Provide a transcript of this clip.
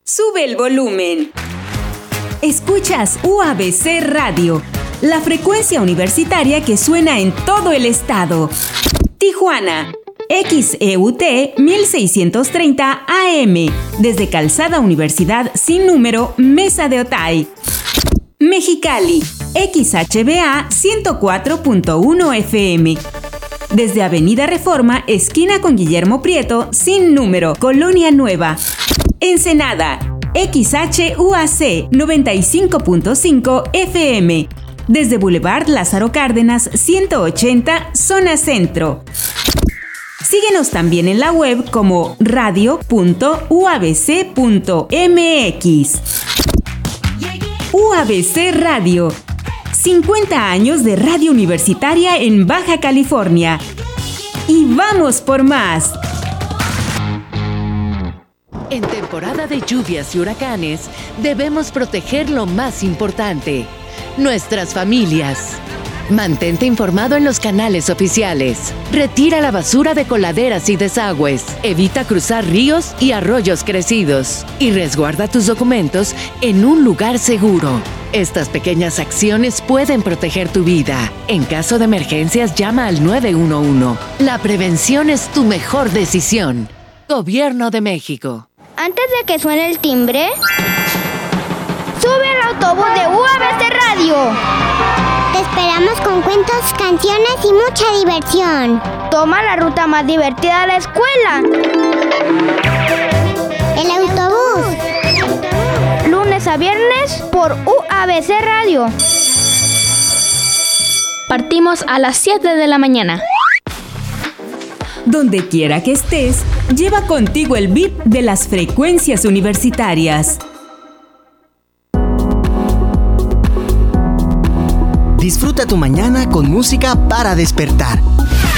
Sube el volumen. Escuchas UABC Radio, la frecuencia universitaria que suena en todo el estado. Tijuana, XEUT 1630 AM, desde Calzada Universidad sin número, Mesa de Otay. Mexicali, XHBA 104.1 FM, desde Avenida Reforma, esquina con Guillermo Prieto, sin número, Colonia Nueva. Ensenada, XHUAC 95.5 FM, desde Boulevard Lázaro Cárdenas 180, zona centro. Síguenos también en la web como radio.uabc.mx. UABC Radio, 50 años de radio universitaria en Baja California. Y vamos por más. En temporada de lluvias y huracanes, debemos proteger lo más importante, nuestras familias. Mantente informado en los canales oficiales. Retira la basura de coladeras y desagües. Evita cruzar ríos y arroyos crecidos. Y resguarda tus documentos en un lugar seguro. Estas pequeñas acciones pueden proteger tu vida. En caso de emergencias, llama al 911. La prevención es tu mejor decisión. Gobierno de México. Antes de que suene el timbre, sube al autobús de UABC Radio. Te esperamos con cuentos, canciones y mucha diversión. Toma la ruta más divertida de la escuela. El autobús. Lunes a viernes por UABC Radio. Partimos a las 7 de la mañana. Donde quiera que estés, lleva contigo el beat de las frecuencias universitarias. Disfruta tu mañana con música para despertar.